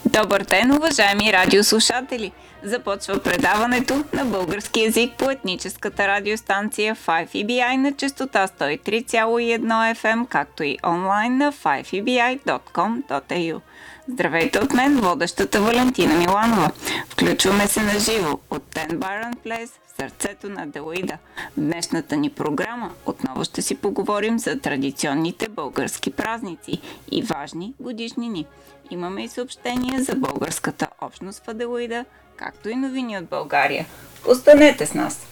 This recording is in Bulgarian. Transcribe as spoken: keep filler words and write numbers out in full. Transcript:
Добър ден, уважаеми радиослушатели! Започва предаването на български език по етническата радиостанция файв и би ай на честота сто и три цяло и едно еф ем, както и онлайн на файв и би ай точка ком точка ей ю. Здравейте от мен, водещата Валентина Миланова. Включваме се на живо от Ten Byron Place в сърцето на Аделаида. В днешната ни програма отново ще си поговорим за традиционните български празници и важни годишнини. Имаме и съобщения за българската общност в Аделаида, както и новини от България. Останете с нас!